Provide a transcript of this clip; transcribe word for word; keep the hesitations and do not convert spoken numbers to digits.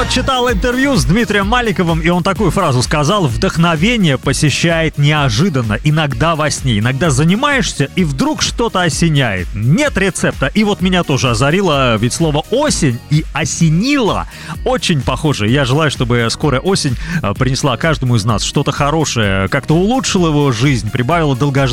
читал интервью с Дмитрием Маликовым, и он такую фразу сказал: «Вдохновение посещает неожиданно, иногда во сне, иногда занимаешься, и вдруг что-то осеняет. Нет рецепта». И вот меня тоже озарило, ведь слово «осень» и «осенило» очень похоже. Я желаю, чтобы скорая осень принесла каждому из нас что-то хорошее, как-то улучшила его жизнь, прибавила долгожданного